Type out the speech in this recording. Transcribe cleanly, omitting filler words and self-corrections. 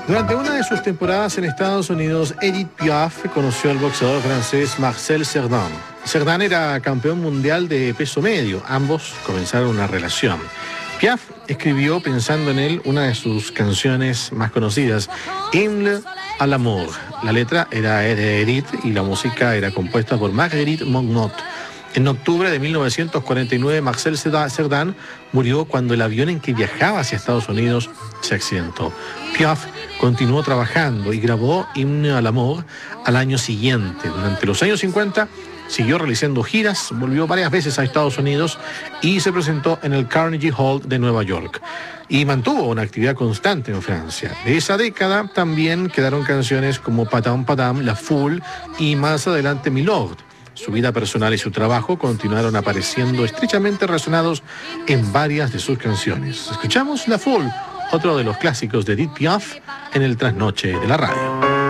Durante una de sus temporadas en Estados Unidos, Edith Piaf conoció al boxeador francés Marcel Cerdan. Cerdan era campeón mundial de peso medio. Ambos comenzaron una relación. Piaf escribió, pensando en él, una de sus canciones más conocidas, Hymne à l'amour. La letra era de Edith y la música era compuesta por Marguerite Monod. En octubre de 1949, Marcel Cerdan murió cuando el avión en que viajaba hacia Estados Unidos se accidentó. Piaf continuó trabajando y grabó Hymne à l'amour al año siguiente. Durante los años 50 siguió realizando giras, volvió varias veces a Estados Unidos y se presentó en el Carnegie Hall de Nueva York. Y mantuvo una actividad constante en Francia. De esa década también quedaron canciones como Padam Padam, La Foule y más adelante Milord. Su vida personal y su trabajo continuaron apareciendo estrechamente relacionados en varias de sus canciones. Escuchamos La Foule, otro de los clásicos de Edith Piaf, en el trasnoche de la radio.